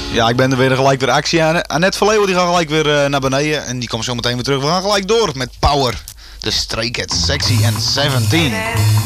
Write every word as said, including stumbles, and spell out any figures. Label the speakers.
Speaker 1: Ja, ik ben er weer gelijk weer actie aan. Annette Verleeuwen die gaat gelijk weer uh, naar beneden. En die komt zo meteen weer terug. We gaan gelijk door met Power. De Stray Cats, Sexy en zeventien.